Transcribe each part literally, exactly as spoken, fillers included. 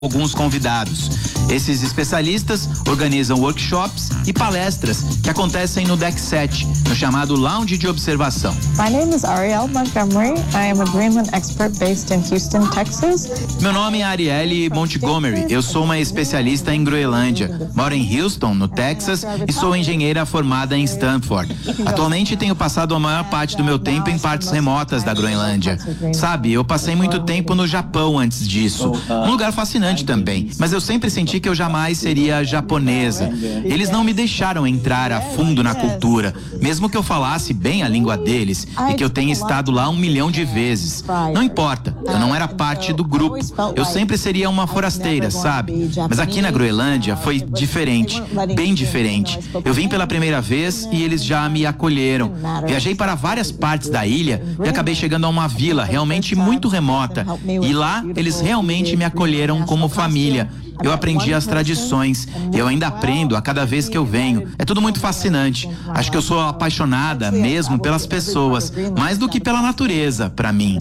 alguns convidados. Esses especialistas organizam workshops e palestras que acontecem no deck sete, no chamado Lounge de Observação. My name is Ariel Montgomery. I am a Greenland expert based in Houston, Texas. Meu nome é Arielle Montgomery. Eu sou uma especialista em Groenlândia. Moro em Houston, no Texas, e sou engenheira formada em Stanford. Atualmente tenho passado a maior parte do meu tempo em partes remotas da Groenlândia. Sabe, eu passei muito tempo no Japão antes disso. Um lugar fascinante também, mas eu sempre senti que eu jamais seria japonesa. Eles não me deixaram entrar a fundo na cultura, mesmo que eu falasse bem a língua deles e que eu tenha estado lá um milhão de vezes. Não importa, eu não era parte do grupo. Eu sempre seria uma forasteira, sabe? Mas aqui na Groenlândia foi diferente, bem diferente. Eu vim pela primeira vez e eles já me acolheram. Viajei para várias partes da ilha e acabei chegando a uma vila realmente muito remota. E lá eles realmente me acolheram como família. Eu aprendi as tradições. Eu ainda aprendo a cada vez que eu venho. É tudo muito fascinante. Acho que eu sou apaixonada mesmo pelas pessoas, mais do que pela natureza, para mim.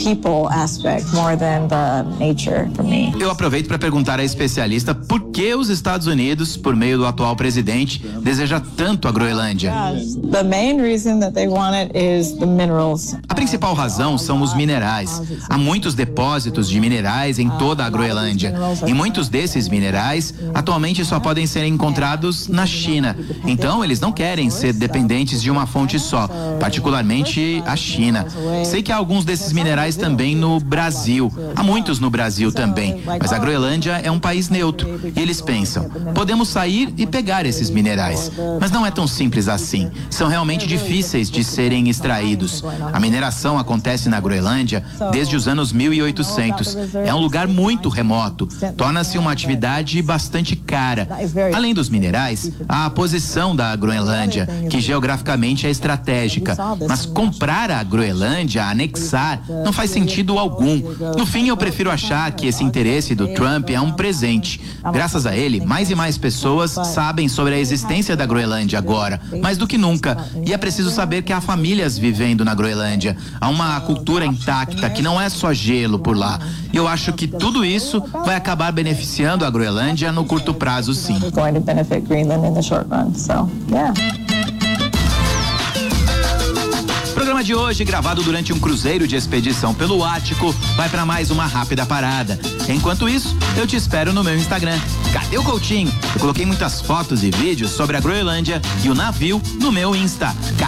Eu aproveito para perguntar à especialista por que os Estados Unidos, por meio do atual presidente, deseja tanto a Groenlândia. A principal razão são os minerais. Há muitos depósitos de minerais em toda a Groenlândia. E muitos desses minerais atualmente só podem ser encontrados na China. Então, eles não querem ser dependentes de uma fonte só, particularmente a China. Sei que há alguns desses minerais também no Brasil. Há muitos no Brasil também, mas a Groenlândia é um país neutro. E eles pensam, podemos sair e pegar esses minerais. Mas não é tão simples assim. São realmente difíceis de serem extraídos. A mineração acontece na Groenlândia desde os anos mil e oitocentos. É um lugar muito remoto. Torna-se uma atividade bastante cara. Além dos minerais, há a posição da Groenlândia, que geograficamente é estratégica. Mas comprar a Groenlândia, anexar, não faz sentido algum. No fim, eu prefiro achar que esse interesse do Trump é um presente. Graças a ele, mais e mais pessoas sabem sobre a existência da Groenlândia agora, mais do que nunca. E é preciso saber que há famílias vivendo na Groenlândia. Há uma cultura intacta que não é só gelo por lá. E eu acho que tudo isso vai acabar beneficiando a Groenlândia no curto prazo, sim. O programa de hoje, gravado durante um cruzeiro de expedição pelo Ártico, vai para mais uma rápida parada. Enquanto isso, eu te espero no meu Instagram. Cadê o Coutinho? Eu coloquei muitas fotos e vídeos sobre a Groenlândia e o navio no meu Insta.